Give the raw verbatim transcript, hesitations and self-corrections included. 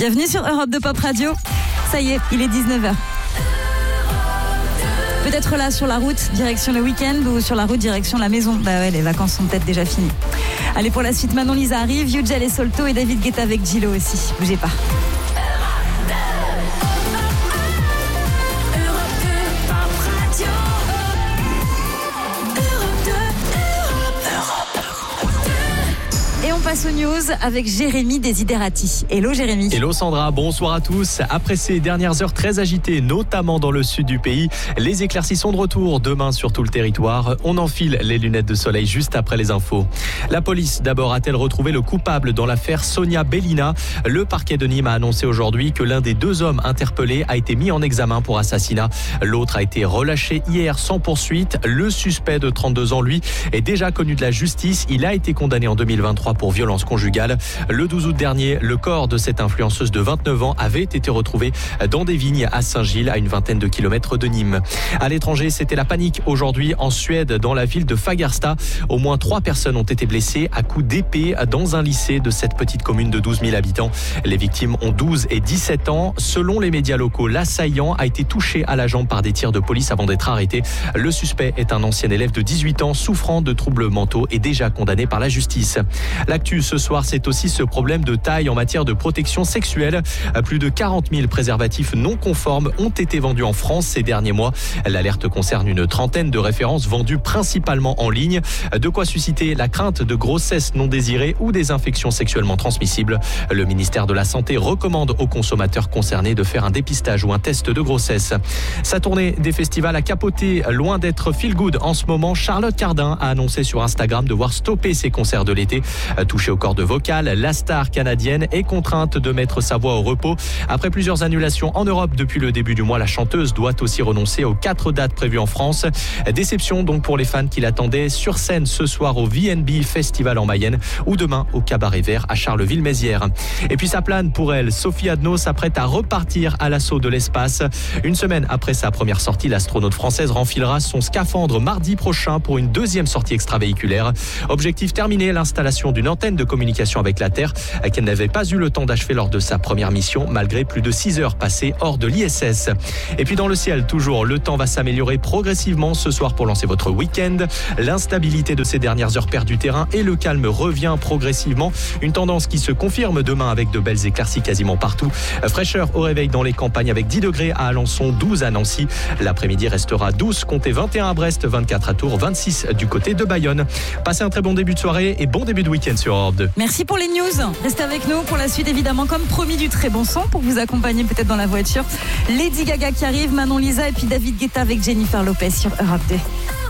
Bienvenue sur Europe deux Pop Radio. Ça y est, il est dix-neuf heures. Peut-être là sur la route, direction le week-end, ou sur la route, direction la maison. Bah ouais, les vacances sont peut-être déjà finies. Allez, pour la suite, Manon Lisa arrive, Yujel et Solto et David Guetta avec Gillo aussi. Bougez pas. Et on passe aux news avec Jérémy Desiderati. Hello Jérémy. Hello Sandra, bonsoir à tous. Après ces dernières heures très agitées, notamment dans le sud du pays, les éclaircies sont de retour demain sur tout le territoire. On enfile les lunettes de soleil juste après les infos. La police d'abord a-t-elle retrouvé le coupable dans l'affaire Sonia Bellina? Le parquet de Nîmes a annoncé aujourd'hui que l'un des deux hommes interpellés a été mis en examen pour assassinat. L'autre a été relâché hier sans poursuite. Le suspect de trente-deux ans, lui, est déjà connu de la justice. Il a été condamné en deux mille vingt-trois pour violence conjugale. Le douze août dernier, le corps de cette influenceuse de vingt-neuf ans avait été retrouvé dans des vignes à Saint-Gilles, à une vingtaine de kilomètres de Nîmes. À l'étranger, c'était la panique aujourd'hui en Suède, dans la ville de Fagersta. Au moins trois personnes ont été blessées à coups d'épée dans un lycée de cette petite commune de douze mille habitants. Les victimes ont douze et dix-sept ans. Selon les médias locaux, l'assaillant a été touché à la jambe par des tirs de police avant d'être arrêté. Le suspect est un ancien élève de dix-huit ans souffrant de troubles mentaux et déjà condamné par la justice. L'actu ce soir, c'est aussi ce problème de taille en matière de protection sexuelle. Plus de quarante mille préservatifs non conformes ont été vendus en France ces derniers mois. L'alerte concerne une trentaine de références vendues principalement en ligne. De quoi susciter la crainte de grossesse non désirée ou des infections sexuellement transmissibles. Le ministère de la Santé recommande aux consommateurs concernés de faire un dépistage ou un test de grossesse. Sa tournée des festivals a capoté, loin d'être feel good en ce moment. Charlotte Cardin a annoncé sur Instagram devoir stopper ses concerts de l'été. Touchée aux cordes vocales, la star canadienne est contrainte de mettre sa voix au repos. Après plusieurs annulations en Europe depuis le début du mois, la chanteuse doit aussi renoncer aux quatre dates prévues en France. Déception donc pour les fans qui l'attendaient sur scène ce soir au V N B Festival en Mayenne ou demain au Cabaret Vert à Charleville-Mézières. Et puis ça plane pour elle. Sophie Adno s'apprête à repartir à l'assaut de l'espace. Une semaine après sa première sortie, l'astronaute française renfilera son scaphandre mardi prochain pour une deuxième sortie extravéhiculaire. Objectif terminé, l'installation d'une antenne de communication avec la Terre qu'elle n'avait pas eu le temps d'achever lors de sa première mission malgré plus de six heures passées hors de l'I S S. Et puis dans le ciel toujours, le temps va s'améliorer progressivement ce soir pour lancer votre week-end. L'instabilité de ces dernières heures perd du terrain et le calme revient progressivement. Une tendance qui se confirme demain avec de belles éclaircies quasiment partout. Fraîcheur au réveil dans les campagnes avec dix degrés à Alençon, douze à Nancy. L'après-midi restera douze, comptez vingt et un à Brest, vingt-quatre à Tours, vingt-six du côté de Bayonne. Passez un très bon début de soirée et bon début de week-end sur Europe deux. Merci pour les news. Restez avec nous pour la suite, évidemment, comme promis, du très bon son pour vous accompagner peut-être dans la voiture. Lady Gaga qui arrive, Manon Lisa et puis David Guetta avec Jennifer Lopez sur Europe deux.